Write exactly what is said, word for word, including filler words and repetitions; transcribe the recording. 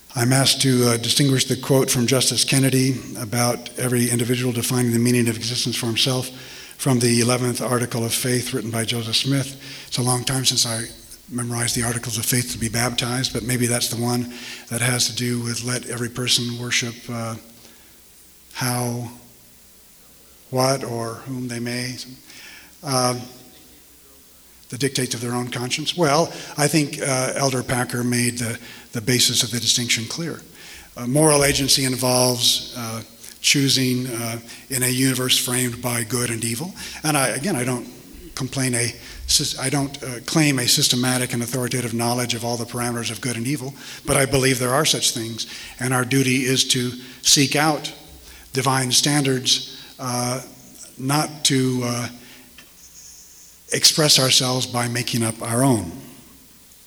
I'm asked to uh, distinguish the quote from Justice Kennedy about every individual defining the meaning of existence for himself from the eleventh Article of Faith written by Joseph Smith. It's a long time since I memorized the Articles of Faith to be baptized, but maybe that's the one that has to do with let every person worship uh, how, what, or whom they may. Uh, the dictates of their own conscience. Well, I think uh, Elder Packer made the, the basis of the distinction clear. Uh, moral agency involves uh, choosing uh, in a universe framed by good and evil. And I, again, I don't complain a, I don't uh, claim a systematic and authoritative knowledge of all the parameters of good and evil, but I believe there are such things, and our duty is to seek out divine standards, uh, not to uh, express ourselves by making up our own.